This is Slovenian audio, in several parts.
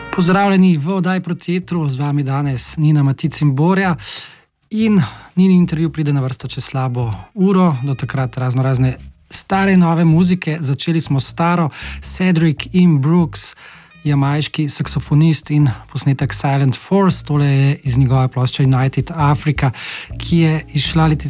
Pozdravljeni v oddaji Proti etru, z vami danes Nina Matic in Borja. In Nini intervju pride na vrsto čez slabo uro, do takrat razne stare in nove muzike. Začeli smo staro, Cedric Im Brooks, jamajški saksofonist in posnetek Silent Force, tole je iz njegove plošče United Africa, ki je izšla leta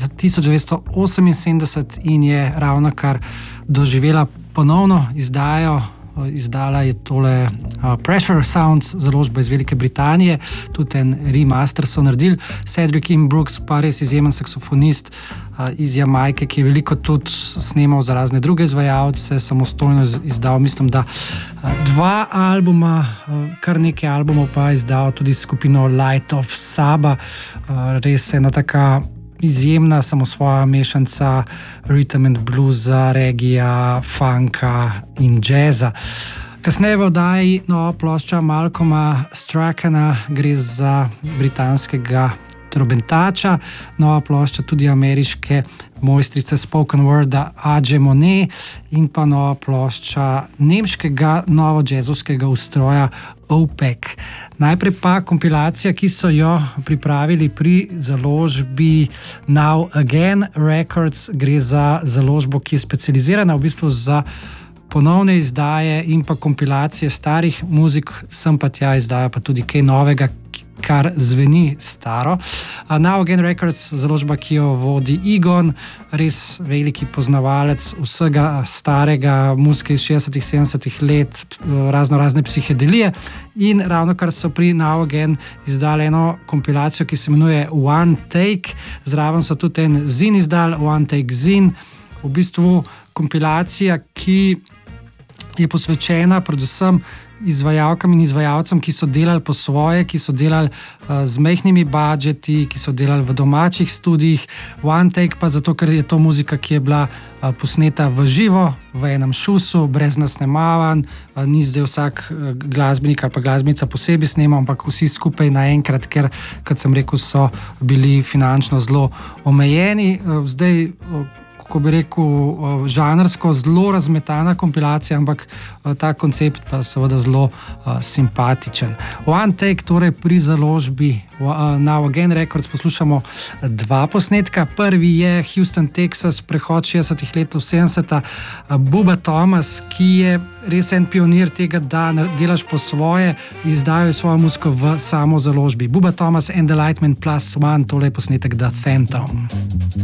1978 in je ravnokar doživela ponovno izdajo. Izdala je tole Pressure Sounds, založba iz Velike Britanije, tudi en remaster so naredili. Cedric Im Brooks, pa res izjemen saksofonist iz Jamajke, ki je veliko tudi snemal za razne druge izvajalce, samostojno izdal, mislim, da 2 albuma, kar nekaj albumov pa izdal tudi skupino Light of Saba, res ena taka izjemna samosvoja mešanca rhythm and bluesa, regija, funka in jazza. Kasneje v oddaji nova plošča Malcolma Strackena, gre za britanskega trobentača, nova plošča tudi ameriške mojstrice spoken worda Aje Monet in pa nova plošča nemškega novo-džezovskega ustroja OPEC. Najprej pa kompilacija, ki so jo pripravili pri založbi Now Again Records. Gre za založbo, ki je specializirana v bistvu za ponovne izdaje in pa kompilacije starih muzik, sem pa tja izdaja pa tudi kaj novega, kar zveni staro. Now Again Records, založba, ki jo vodi Egon, res veliki poznavalec vsega starega, muzike iz 60-ih, 70-ih let, razne psihedelije, in ravno kar so pri Now Again izdali eno kompilacijo, ki se imenuje One Take, zraven so tudi en zin izdali, One Take Zin, v bistvu kompilacija, ki je posvečena predvsem izvajalkam in izvajalcem, ki so delali po svoje, ki so delali z majhnimi budžeti, ki so delali v domačih studijih. One Take pa zato, ker je to muzika, ki je bila posneta v živo, v enem šusu, brez nasnemavanj, ni zdaj vsak glasbenik ali pa glasbenica posebej snemal, ampak vsi skupaj naenkrat, ker, kot sem rekel, so bili finančno zelo omejeni. Zdaj, ko bi rekel, žanrsko zelo razmetana kompilacija, ampak ta koncept pa seveda zelo simpatičen. One Take, torej pri založbi Now Again Records, poslušamo 2 posnetka. Prvi je Houston, Texas, prehod 60-ih let v 70-ta. Bubba Thomas, ki je res en pionir tega, da delaš po svoje, izdajo svojo muziko v samo založbi. Bubba Thomas and the Lightmen +1, tole je posnetek The Phantom.